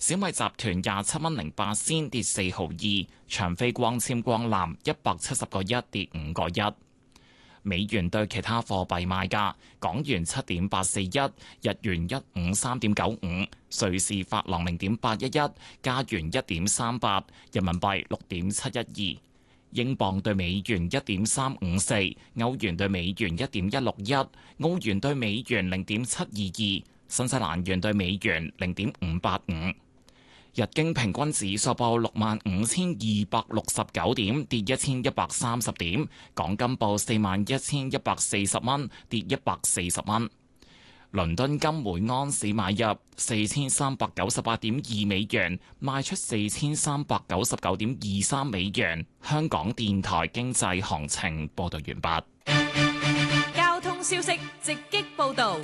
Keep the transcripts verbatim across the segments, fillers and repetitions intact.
小米集團廿七蚊零八仙跌四毫二，長飛光纖光纜一百七十個一跌五個一。美元對其他貨幣賣價：港元七點八四一，日元一五三點九五，瑞士法郎零點八一一，加元一點三八，人民幣六點七一二，英鎊對美元一點三五四，歐元對美元一點一六一，澳元對美元零點七二二，新西蘭元對美元零點五八五。日經平均指數報六萬五千二百六十九點，跌一千一百三十點。港金報四萬一千一百四十蚊，跌一百四十蚊。倫敦金每安士買入四千三百九十八點二美元，賣出四千三百九十九點二三美元。香港電台經濟行情報道完畢。 交通消息直擊報道。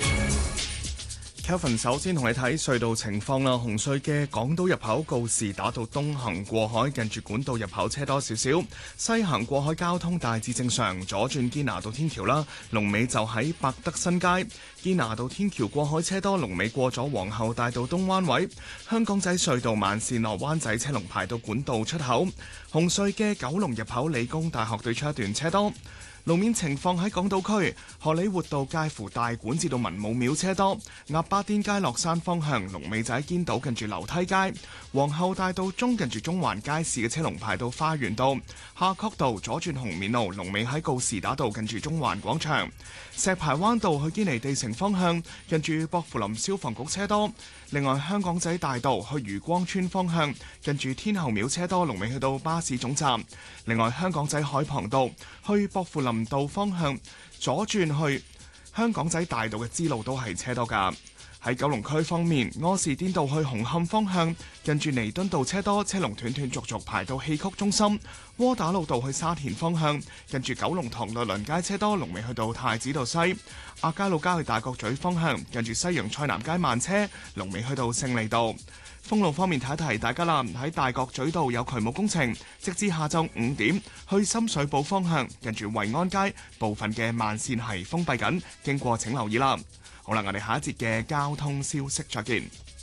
Kelvin 首先同你睇隧道情況啦。紅隧嘅港島入口告士打道東行過海，近住管道入口車多少少；西行過海交通大致正常。左轉堅拿道天橋啦，龍尾就喺百德新街。堅拿道天橋過海車多，龍尾過咗皇后大道東彎位。香港仔隧道慢線落灣仔車龍排到管道出口。紅隧嘅九龍入口理工大學對出一段車多。路面情況喺港島區，荷里活道介乎大館至到文武廟車多；鴨巴甸街落山方向，龍尾仔堅道近住樓梯街；皇后大道中近住中環街市嘅車龍排到花園道；夏慤道左轉紅棉路，龍尾喺告士打道近住中環廣場；石排灣道去堅尼地城方向，近住薄扶林消防局車多。另外，香港仔大道去漁光村方向，近住天后廟車多，龍尾去到巴士總站。另外，香港仔海傍道去薄扶林道方向，左轉去香港仔大道嘅支路都係車多㗎。喺九龍區方面，柯士甸道去紅磡方向，近住彌敦道車多，車龍斷斷續續排到戲曲中心；窩打老道去沙田方向，近住九龍塘律倫街車多，龍尾去到太子道西；亞皆老街去大角咀方向，近住西洋菜南街慢車，龍尾去到勝利道。封路方面提一提大家啦，喺大角咀道有渠務工程，直至下晝五點，去深水埗方向，近住惠安街部分嘅慢線係封閉緊，經過請留意啦。好啦，我哋下一節嘅交通消息再見。